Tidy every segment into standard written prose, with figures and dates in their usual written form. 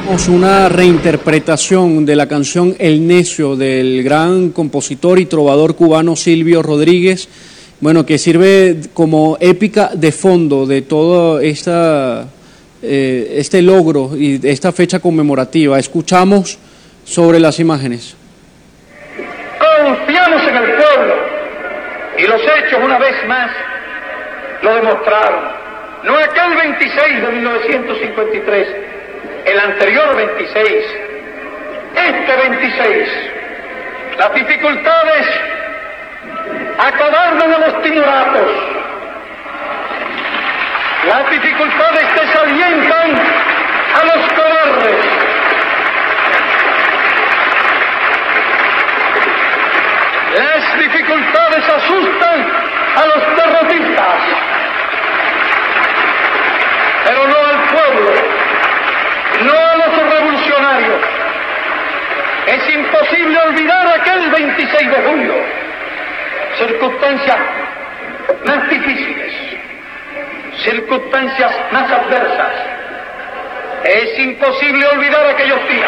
Una reinterpretación de la canción El Necio del gran compositor y trovador cubano Silvio Rodríguez, bueno, que sirve como épica de fondo de todo este logro y de esta fecha conmemorativa. Escuchamos sobre las imágenes. Confiamos en el pueblo y los hechos una vez más lo demostraron. No aquel 26 de 1953, el anterior 26, este 26, las dificultades acobardan a los timoratos, las dificultades desalientan a los cobardes, las dificultades asustan a los derrotistas, pero no al pueblo, no a los revolucionarios. Es imposible olvidar aquel 26 de julio, circunstancias más difíciles, circunstancias más adversas. Es imposible olvidar aquellos días.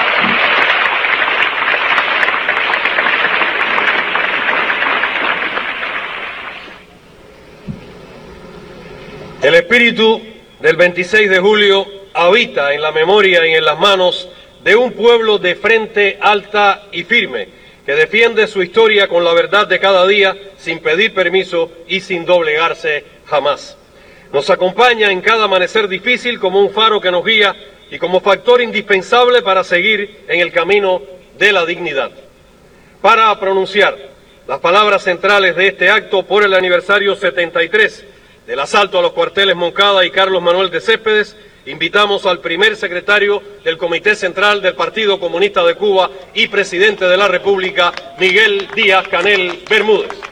El espíritu del 26 de julio habita en la memoria y en las manos de un pueblo de frente alta y firme, que defiende su historia con la verdad de cada día, sin pedir permiso y sin doblegarse jamás. Nos acompaña en cada amanecer difícil como un faro que nos guía y como factor indispensable para seguir en el camino de la dignidad. Para pronunciar las palabras centrales de este acto por el aniversario 73 del asalto a los cuarteles Moncada y Carlos Manuel de Céspedes, invitamos al primer secretario del Comité Central del Partido Comunista de Cuba y presidente de la República, Miguel Díaz-Canel Bermúdez.